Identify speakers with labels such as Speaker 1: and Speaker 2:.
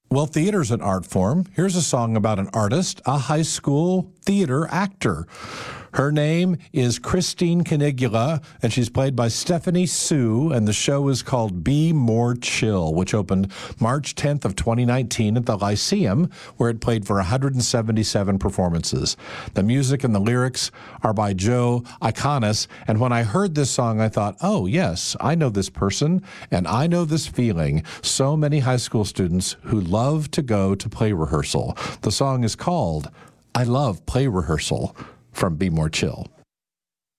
Speaker 1: Well, theater's an art form. Here's a song about an artist, a high school theater actor. Her name is Christine Canigula, and she's played by Stephanie Sue, and the show is called Be More Chill, which opened March 10th of 2019 at the Lyceum, where it played for 177 performances. The music and the lyrics are by Joe Iconis, and when I heard this song, I thought, oh, yes, I know this person, and I know this feeling. So many high school students who love to go to play rehearsal. The song is called I Love Play Rehearsal from Be More Chill.